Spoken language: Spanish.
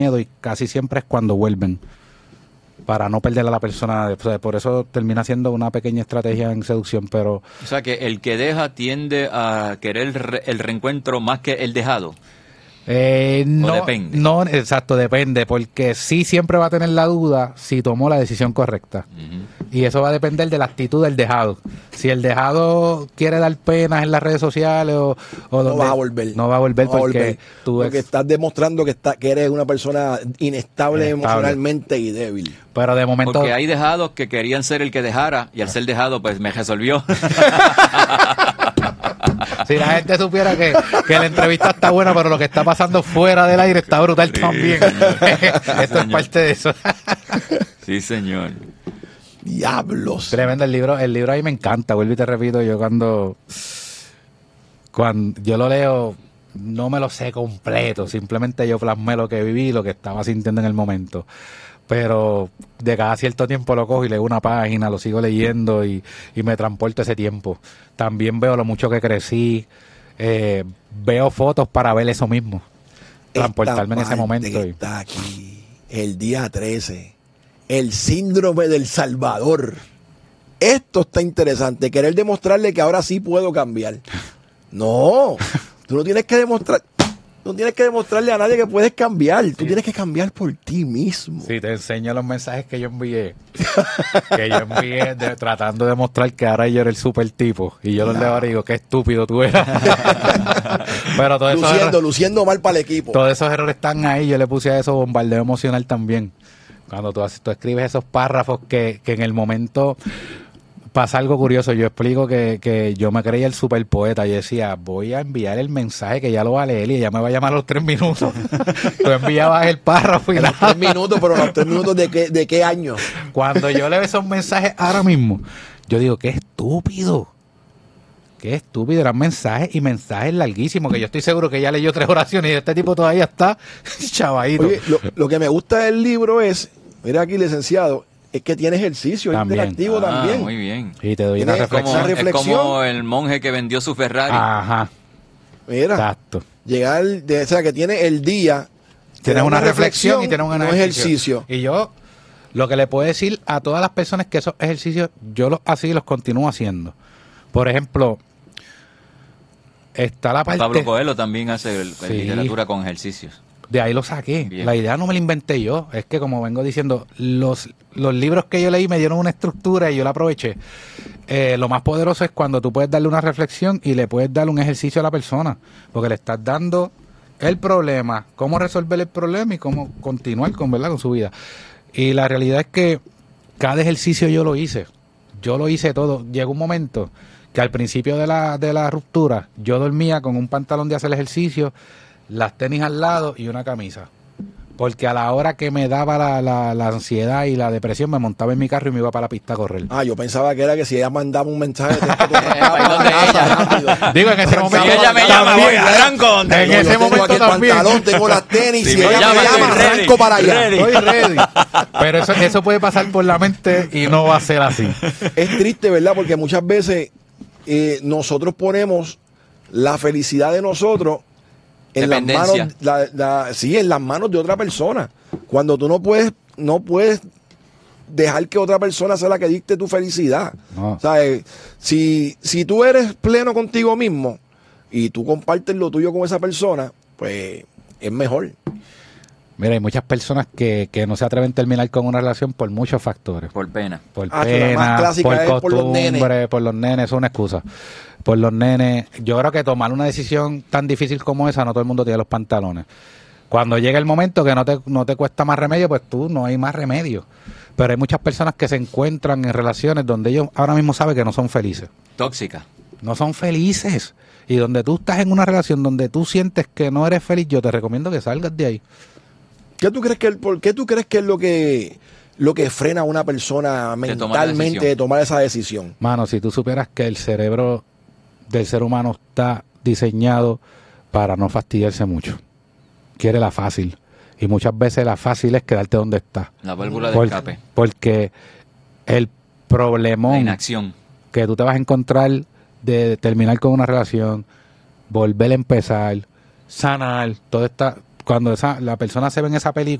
miedo y casi siempre es cuando vuelven, para no perder a la persona. O sea, por eso termina siendo una pequeña estrategia en seducción, pero... O sea, que el que deja tiende a querer el reencuentro más que el dejado. No, depende. No, exacto, depende, porque sí siempre va a tener la duda si tomó la decisión correcta. Y eso va a depender de la actitud del dejado. Si el dejado quiere dar penas en las redes sociales o no vas a volver. No va a volver porque tú porque estás demostrando que eres una persona inestable emocionalmente y débil. Pero de momento... Porque hay dejados que querían ser el que dejara y al ser dejado pues me resolvió. Si la gente supiera que la entrevista está buena, pero lo que está pasando fuera del aire está brutal también. Esto es parte de eso. Sí, señor. Diablos. Tremendo el libro a mí me encanta, vuelvo y te repito, yo cuando yo lo leo no me lo sé completo, simplemente yo plasmé lo que viví, lo que estaba sintiendo en el momento. Pero de cada cierto tiempo lo cojo y leo una página, lo sigo leyendo y me transporto ese tiempo. También veo lo mucho que crecí, veo fotos para ver eso mismo, transportarme en ese momento. Está aquí, el día 13, el síndrome del Salvador. Esto está interesante, querer demostrarle que ahora sí puedo cambiar. No, tú no tienes que demostrar... No tienes que demostrarle a nadie que puedes cambiar. Tú tienes que cambiar por ti mismo. Sí, te enseño los mensajes que yo envié. Tratando de mostrar que ahora yo era el super tipo. Y yo los leo ahora y digo, qué estúpido tú eras. Pero todo luciendo mal para el equipo. Todos esos errores están ahí. Yo le puse a eso bombardeo emocional también. Cuando tú escribes esos párrafos que en el momento... Pasa algo curioso, yo explico que yo me creía el super poeta. Yo decía, voy a enviar el mensaje que ya lo va a leer y ella me va a llamar a los 3 minutos. Tú enviabas el párrafo y los 3 minutos, pero los 3 minutos ¿de qué año? Cuando yo leo esos mensajes ahora mismo, yo digo, qué estúpido. Qué estúpido, eran mensajes y mensajes larguísimos, que yo estoy seguro que ella leyó 3 oraciones y este tipo todavía está chavadito. Oye, lo que me gusta del libro es, mira aquí, licenciado, es que tiene ejercicio interactivo también. Muy bien. Y te doy una reflexión. Es como el monje que vendió su Ferrari. Ajá. Mira. Exacto. Llegar, o sea, que tiene el día. Tienes una reflexión y tienes un ejercicio. Y yo, lo que le puedo decir a todas las personas que esos ejercicios, yo los continúo haciendo. Por ejemplo, está la parte... Pablo Coelho también hace literatura con ejercicios. De ahí lo saqué. Bien. La idea no me la inventé yo. Es que, como vengo diciendo, los libros que yo leí me dieron una estructura y yo la aproveché. Lo más poderoso es cuando tú puedes darle una reflexión y le puedes dar un ejercicio a la persona. Porque le estás dando el problema, cómo resolver el problema y cómo continuar con su vida. Y la realidad es que cada ejercicio yo lo hice. Yo lo hice todo. Llegó un momento que al principio de la ruptura yo dormía con un pantalón de hacer ejercicio, las tenis al lado y una camisa. Porque a la hora que me daba la ansiedad y la depresión, me montaba en mi carro y me iba para la pista a correr. Yo pensaba que era que si ella mandaba un mensaje digo, en ese momento... Si ella me llama, voy, arranco. En ese momento tengo también. El pantalón, tengo las tenis, si si ella me llama, arranco para allá. Estoy ready. Pero eso puede pasar por la mente y no va a ser así. Es triste, ¿verdad? Porque muchas veces nosotros ponemos la felicidad de nosotros en las manos, en las manos de otra persona. Cuando tú no puedes dejar que otra persona sea la que dicte tu felicidad. No. O sea, si tú eres pleno contigo mismo y tú compartes lo tuyo con esa persona, pues es mejor. Mira, hay muchas personas que no se atreven a terminar con una relación por muchos factores. Por pena. Por la pena, más clásica por es costumbre, por los nenes, es una excusa. Por los nenes. Yo creo que tomar una decisión tan difícil como esa, no todo el mundo tiene los pantalones. Cuando llega el momento que no te cuesta más remedio, pues tú no hay más remedio. Pero hay muchas personas que se encuentran en relaciones donde ellos ahora mismo saben que no son felices. Tóxica. No son felices. Y donde tú estás en una relación donde tú sientes que no eres feliz, yo te recomiendo que salgas de ahí. ¿Por qué tú crees que es lo que frena a una persona mentalmente de tomar esa decisión? Mano, si tú supieras que el cerebro del ser humano está diseñado para no fastidiarse mucho. Quiere la fácil. Y muchas veces la fácil es quedarte donde estás. La válvula de escape. Porque el problemón la inacción que tú te vas a encontrar de terminar con una relación, volver a empezar, sanar, toda cuando la persona se ve en esa película,